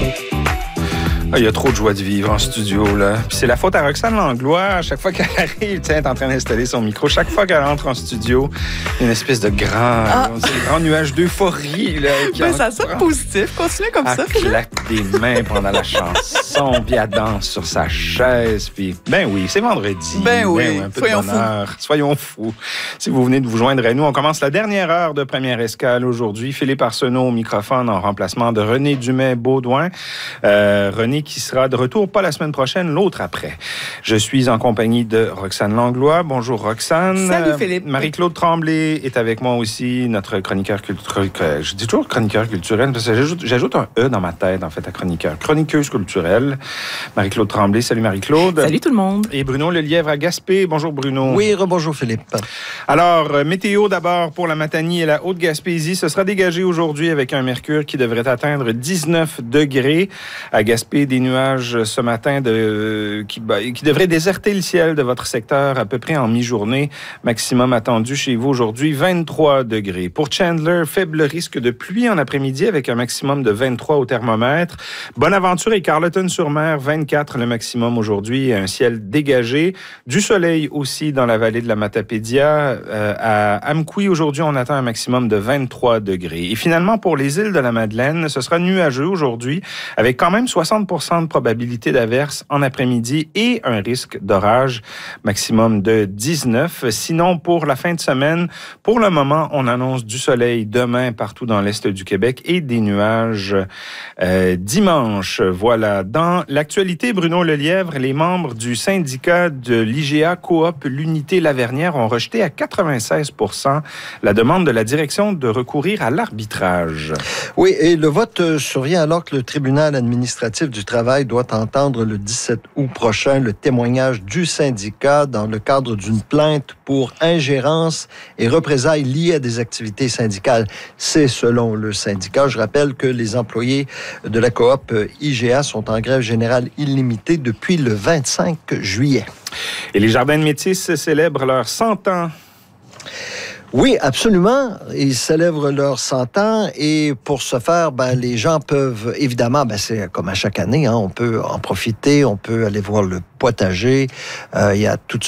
Il y a trop de joie de vivre en studio, là. Puis c'est la faute à Roxane Langlois. À chaque fois qu'elle arrive, elle est en train d'installer son micro. Chaque fois qu'elle entre en studio, il y a une espèce de grand nuage d'euphorie, là. Ça sonne positif. Continue comme ça, Philippe. Elle claque des mains pendant la chanson, puis elle danse sur sa chaise. Puis, ben oui, c'est vendredi. Ben oui, un peu de bonheur. Soyons fous. Si vous venez de vous joindre à nous, on commence la dernière heure de Première Escale aujourd'hui. Philippe Arsenault au microphone en remplacement de René Dumais-Baudouin. René qui sera de retour pas la semaine prochaine, l'autre après. Je suis en compagnie de Roxane Langlois. Bonjour Roxane. Salut Philippe. Marie-Claude Tremblay est avec moi aussi, notre chroniqueur culturel. Je dis toujours chroniqueur culturel parce que j'ajoute un E dans ma tête, en fait, à chroniqueur. Chroniqueuse culturelle. Marie-Claude Tremblay. Salut Marie-Claude. Salut tout le monde. Et Bruno Lelièvre à Gaspé. Bonjour Bruno. Oui, rebonjour Philippe. Alors, météo d'abord pour la Matanie et la Haute-Gaspésie. Ce sera dégagé aujourd'hui avec un mercure qui devrait atteindre 19 degrés. À Gaspé, des nuages ce matin qui devraient déserter le ciel de votre secteur à peu près en mi-journée. Maximum attendu chez vous aujourd'hui, 23 degrés. Pour Chandler, faible risque de pluie en après-midi avec un maximum de 23 au thermomètre. Bonaventure et Carleton-sur-Mer, 24 le maximum aujourd'hui, un ciel dégagé. Du soleil aussi dans la vallée de la Matapédia. À Amqui, aujourd'hui, on attend un maximum de 23 degrés. Et finalement, pour les îles de la Madeleine, ce sera nuageux aujourd'hui avec quand même 60% de probabilité d'averse en après-midi et un risque d'orage maximum de 19. Sinon, pour la fin de semaine, pour le moment, on annonce du soleil demain partout dans l'est du Québec et des nuages dimanche. Voilà. Dans l'actualité, Bruno Lelièvre, les membres du syndicat de l'IGA Coop l'Unité Lavernière ont rejeté à 96% la demande de la direction de recourir à l'arbitrage. Oui, et le vote survient alors que le tribunal administratif du travail doit entendre le 17 août prochain le témoignage du syndicat dans le cadre d'une plainte pour ingérence et représailles liées à des activités syndicales. C'est selon le syndicat. Je rappelle que les employés de la coop IGA sont en grève générale illimitée depuis le 25 juillet. Et les Jardins de Métis célèbrent leurs 100 ans. Oui, absolument. Ils célèbrent leurs 100 ans et pour ce faire, les gens peuvent, évidemment, c'est comme à chaque année, on peut en profiter, on peut aller voir le potager. Il y a toutes